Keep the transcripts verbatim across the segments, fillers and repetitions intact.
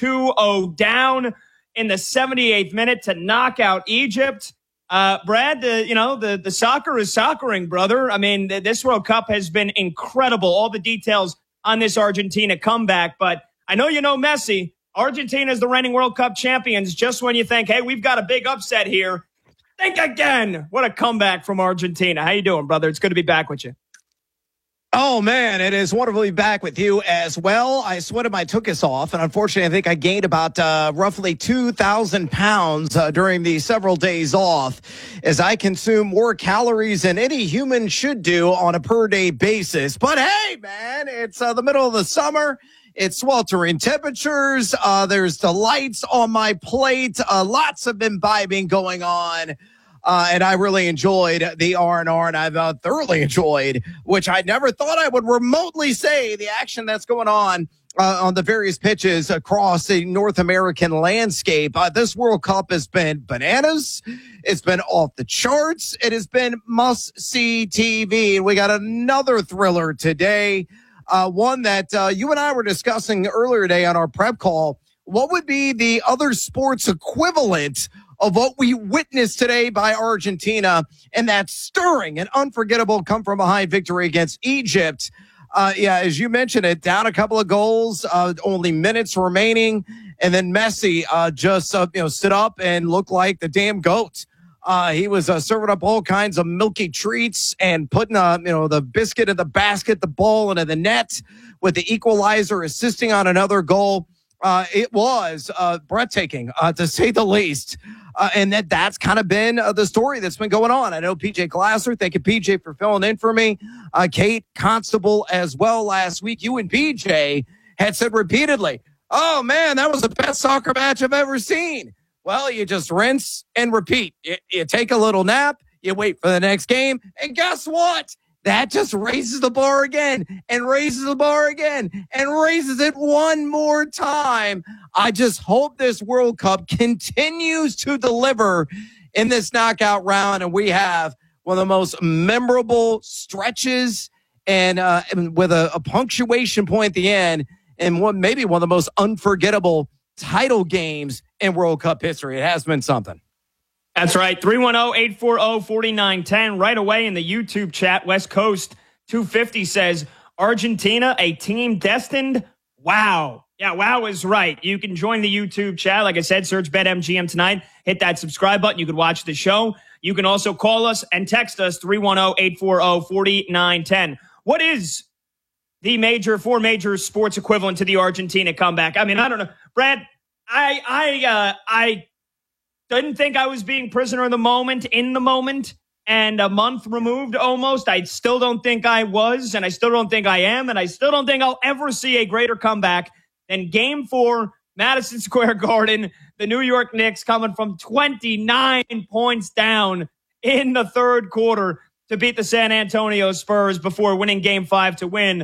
two oh down in the seventy-eighth minute to knock out Egypt. Uh, Brad, the, you know, the, the soccer is soccering, brother. I mean, th- this World Cup has been incredible. All the details on this Argentina comeback. But I know you know Messi. Argentina is the reigning World Cup champions. Just when you think, hey, we've got a big upset here, think again. What a comeback from Argentina. How you doing, brother? It's good to be back with you. Oh, man, it is wonderful to be back with you as well. I sweated my tuchus off, and unfortunately, I think I gained about uh, roughly two thousand pounds uh, during the several days off as I consume more calories than any human should do on a per-day basis. But hey, man, it's uh, the middle of the summer. It's sweltering temperatures. Uh, there's delights on my plate. Uh, lots of imbibing going on. Uh, and I really enjoyed the R and R, and I've uh, thoroughly enjoyed, which I never thought I would remotely say, the action that's going on uh, on the various pitches across the North American landscape. Uh, this World Cup has been bananas. It's been off the charts. It has been must-see T V. We got another thriller today, uh, one that uh, you and I were discussing earlier today on our prep call. What would be the other sports equivalent of what we witnessed today by Argentina and that stirring and unforgettable come-from-behind victory against Egypt? Uh, yeah, as you mentioned it, down a couple of goals, uh, only minutes remaining, and then Messi uh, just uh, you know stood up and looked like the damn goat. Uh, he was uh, serving up all kinds of milky treats and putting uh, you know the biscuit in the basket, the ball into the net, with the equalizer assisting on another goal. Uh, it was uh, breathtaking, uh, to say the least. Uh, and that that's kind of been uh, the story that's been going on. I know P J Glasser, thank you, P J, for filling in for me. Uh, Kate Constable as well last week. You and P J had said repeatedly, oh, man, that was the best soccer match I've ever seen. Well, you just rinse and repeat. You, you take a little nap, you wait for the next game, and guess what? That just raises the bar again and raises the bar again and raises it one more time. I just hope this World Cup continues to deliver in this knockout round, and we have one of the most memorable stretches and, uh, and with a, a punctuation point at the end, and one maybe one of the most unforgettable title games in World Cup history. It has been something. That's right. three one zero, eight four zero, four nine one zero. Right away in the YouTube chat, West Coast two fifty says, Argentina, a team destined? Wow. Yeah, wow is right. You can join the YouTube chat. Like I said, search BetMGM tonight. Hit that subscribe button. You can watch the show. You can also call us and text us three one zero, eight four zero, four nine one zero. What is the major, four major sports equivalent to the Argentina comeback? I mean, I don't know. Brad, I, I, uh, I, didn't think I was being prisoner of the moment in the moment, and a month removed almost. I still don't think I was, and I still don't think I am, and I still don't think I'll ever see a greater comeback than Game four, Madison Square Garden, the New York Knicks coming from twenty-nine points down in the third quarter to beat the San Antonio Spurs before winning Game five to win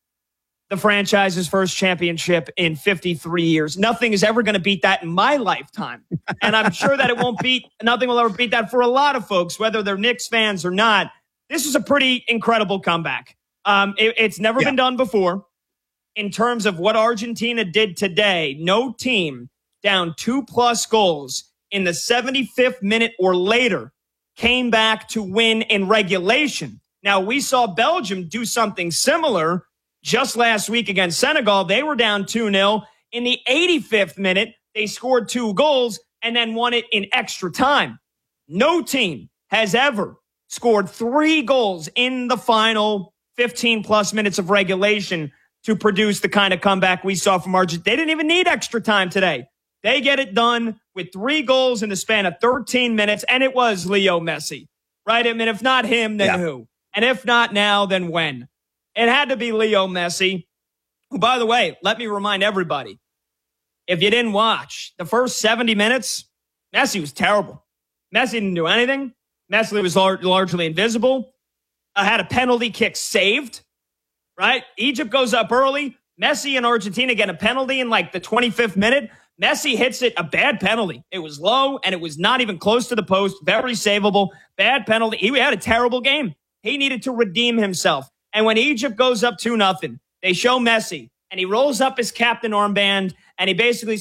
the franchise's first championship in fifty-three years. Nothing is ever going to beat that in my lifetime. And I'm sure that it won't beat, nothing will ever beat that for a lot of folks, whether they're Knicks fans or not. This is a pretty incredible comeback. Um, it, it's never yeah. been done before. In terms of what Argentina did today, no team down two plus goals in the seventy-fifth minute or later came back to win in regulation. Now, we saw Belgium do something similar just last week against Senegal. They were down two nil. In the eighty-fifth minute, they scored two goals and then won it in extra time. No team has ever scored three goals in the final fifteen plus minutes of regulation to produce the kind of comeback we saw from Argentina. They didn't even need extra time today. They get it done with three goals in the span of thirteen minutes, and it was Leo Messi, right? I mean, if not him, then yeah. who? And if not now, then when? It had to be Leo Messi, who, by the way, let me remind everybody, if you didn't watch the first seventy minutes, Messi was terrible. Messi didn't do anything. Messi was lar- largely invisible. Uh, had a penalty kick saved, right? Egypt goes up early. Messi and Argentina get a penalty in like the twenty-fifth minute. Messi hits it, a bad penalty. It was low, and it was not even close to the post. Very savable. Bad penalty. He had a terrible game. He needed to redeem himself. And when Egypt goes up two nothing, they show Messi, and he rolls up his captain armband, and he basically